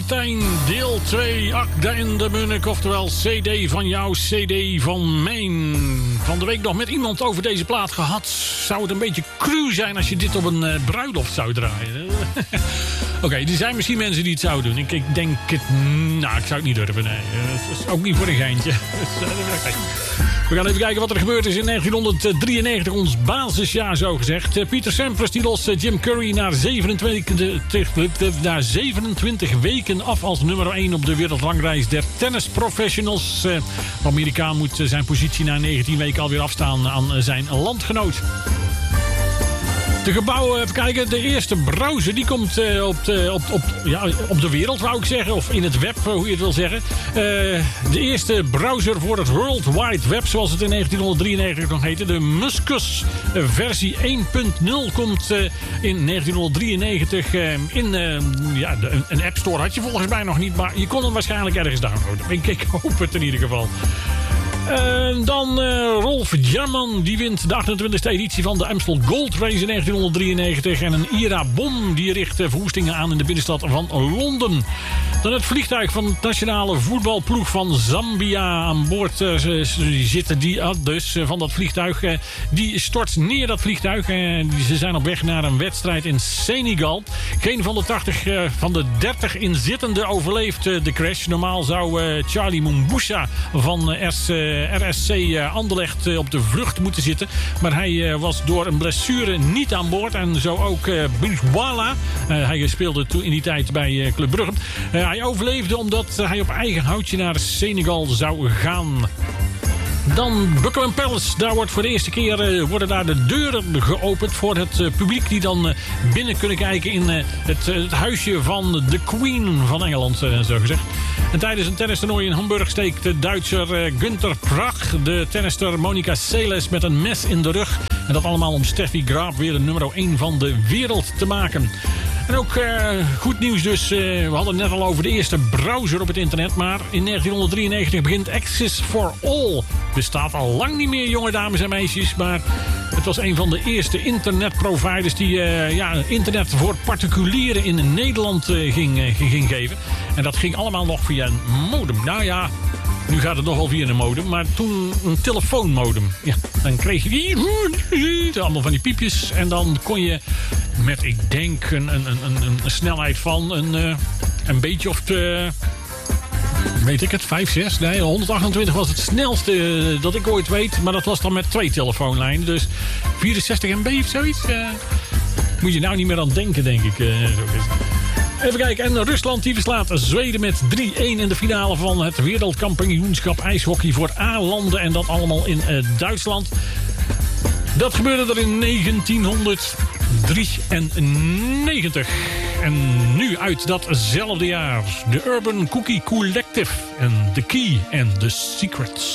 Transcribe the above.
Kapitein, deel 2, Akda en de Munnik, oftewel CD van jou, CD van mijn. Van de week nog met iemand over deze plaat gehad. Zou het een beetje cru zijn als je dit op een bruiloft zou draaien? Oké, er zijn misschien mensen die het zouden doen. Ik denk het... Nou, ik zou het niet durven, nee. Dat is ook niet voor een geintje. We gaan even kijken wat er gebeurd is in 1993, ons basisjaar zo gezegd. Peter Sampras die lost Jim Curry na 27 weken af als nummer 1 op de wereldranglijst der tennisprofessionals. De Amerikaan moet zijn positie na 19 weken alweer afstaan aan zijn landgenoot. De gebouwen, even kijken, de eerste browser die komt op de wereld, wou ik zeggen. Of in het web, hoe je het wil zeggen. De eerste browser voor het World Wide Web, zoals het in 1993 nog heette. De Muscus versie 1.0 komt in 1993 een App Store had je volgens mij nog niet. Maar je kon hem waarschijnlijk ergens downloaden. Ik hoop het in ieder geval. Dan Rolf Jarman, die wint de 28e editie van de Amstel Gold Race in 1993. En een Ira Bom, die richt verwoestingen aan in de binnenstad van Londen. Dan het vliegtuig van het nationale voetbalploeg van Zambia. Aan boord zitten die dus van dat vliegtuig. Die stort neer, dat vliegtuig. Ze zijn op weg naar een wedstrijd in Senegal. Geen van de 30 inzittenden overleeft de crash. Normaal zou Charlie Mumbusa van RSC Anderlecht op de vlucht moeten zitten. Maar hij was door een blessure niet aan boord. En zo ook Bouchwala. Hij speelde toen in die tijd bij Club Brugge. Hij overleefde omdat hij op eigen houtje naar Senegal zou gaan. Dan Buckingham Palace. Daar wordt voor de eerste keer worden daar de deuren geopend voor het publiek die dan binnen kunnen kijken in het huisje van de Queen van Engeland, zo gezegd. En tijdens een tennistoernooi in Hamburg steekt de Duitser Günther Prach de tennister Monica Seles met een mes in de rug. En dat allemaal om Steffi Graf weer de nummer 1 van de wereld te maken. En ook goed nieuws dus. We hadden het net al over de eerste browser op het internet. Maar in 1993 begint Access for All. Bestaat al lang niet meer, jonge dames en meisjes. Maar het was een van de eerste internetproviders die internet voor particulieren in Nederland ging geven. En dat ging allemaal nog via een modem. Nou ja, nu gaat het nog wel via een modem. Maar toen een telefoonmodem. Ja, dan kreeg je allemaal van die piepjes. En dan kon je met, ik denk, een snelheid van een beetje of te... Weet ik het, 5, 6? Nee, 128 was het snelste dat ik ooit weet. Maar dat was dan met 2 telefoonlijnen. Dus 64 MB of zoiets. Moet je nou niet meer aan denken, denk ik. Even kijken, en Rusland die verslaat Zweden met 3-1 in de finale van het wereldkampioenschap ijshockey voor A-landen. En dat allemaal in Duitsland. Dat gebeurde er in 1993. En nu uit datzelfde jaar de Urban Cookie Collective en The Key and The Secrets.